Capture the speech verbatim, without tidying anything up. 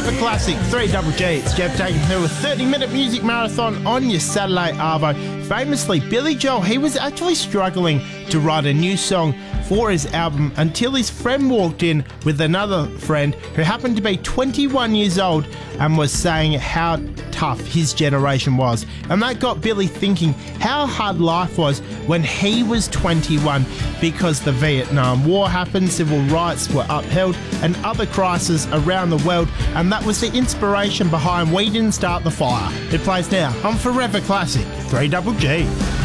Forever Classic, three double G. It's Jeff taking through a thirty minute music marathon on your Saturday Arvo. Famously, Billy Joel, he was actually struggling to write a new song for his album until his friend walked in with another friend who happened to be twenty-one years old and was saying how tough his generation was. And that got Billy thinking how hard life was when he was twenty-one, because the Vietnam War happened, civil rights were upheld, and other crises around the world, and that was the inspiration behind We Didn't Start the Fire. It plays now on Forever Classic, three double G.